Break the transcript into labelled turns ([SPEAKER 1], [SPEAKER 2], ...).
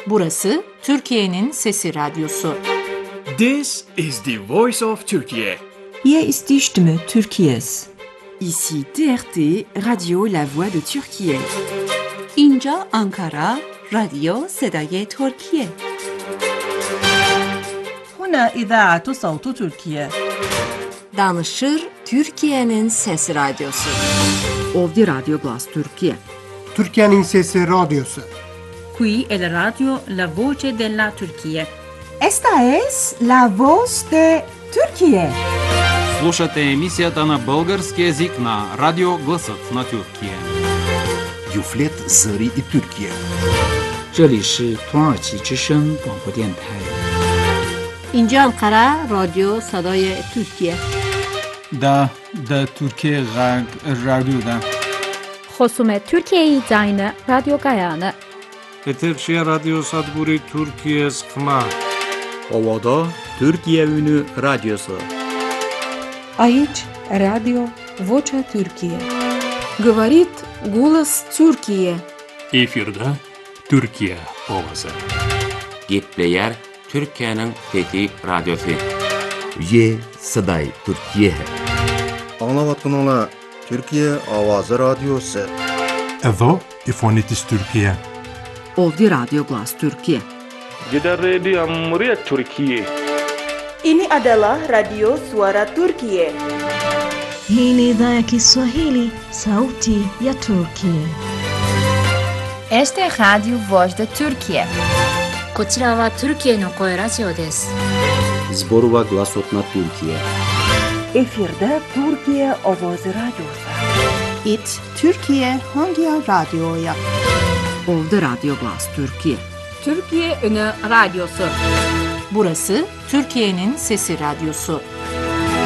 [SPEAKER 1] Burası Türkiye'nin Sesi Radyosu.
[SPEAKER 2] This is the voice of Turkey.
[SPEAKER 3] Hier ist die Stimme Türkiye's.
[SPEAKER 4] Ici TRT, Radio La Voix de Türkiye.
[SPEAKER 3] اینجا آنکارا، رادیو صدای ترکیه.
[SPEAKER 5] هنا إذاعة صوت تركيا.
[SPEAKER 1] Danışır Türkiye'nin Sesi Radyosu.
[SPEAKER 4] Ovdje Radio Glas Türkiye.
[SPEAKER 6] Türkiye'nin Sesi Radyosu.
[SPEAKER 5] Qui è la radio La Voce della Turchia.
[SPEAKER 3] Esta es la voz de Türkiye.
[SPEAKER 7] Слушате емисията на български език на Радио Гласът на Türkiye.
[SPEAKER 8] Юфлет Зари и Türkiye.
[SPEAKER 9] 这里是土耳其之声广播电台。
[SPEAKER 1] اینجا انقره رادیو صدای ترکیه.
[SPEAKER 10] Da Türkiye Radyo'da.
[SPEAKER 11] خصوم ترکیه زاین رادیو گایانه.
[SPEAKER 12] Eterşehir Radyo Sadburi Türkiye Sıkma.
[SPEAKER 13] Ovada Türkiye Ünü Radyosu.
[SPEAKER 14] Aici Radio Vocea Türkiye.
[SPEAKER 15] Говорит голос Türkiye.
[SPEAKER 16] Efirde Türkiye Ovası.
[SPEAKER 17] Gepleyer Türkiye'nin Fethi Radyosu.
[SPEAKER 8] Ye Saday Türkiye.
[SPEAKER 18] Anlavatkanala Türkiye Avazı Radyosu.
[SPEAKER 19] Edo İfonitis Türkiye.
[SPEAKER 4] Ovdje Radio Glas Türkiye.
[SPEAKER 12] Gider Radio Amriyat Türkiye.
[SPEAKER 20] Ini adalah Radio Suara Turkiye.
[SPEAKER 21] Hii ni idhaa ya Kiswahili, Sauti ya Turkiye.
[SPEAKER 22] Este es Radio Voz de Turkiye.
[SPEAKER 23] こちらはトルキエの声ラジオです。
[SPEAKER 13] Zborova Glasot na Türkiye.
[SPEAKER 24] Efirde Türkiye Avazı Radyosu.
[SPEAKER 25] It Türkiye hangi radyoya?
[SPEAKER 4] Ovdje Radio Glas Türkiye.
[SPEAKER 1] Türkiye Ünü Radyosu. Burası Türkiye'nin Sesi Radyosu.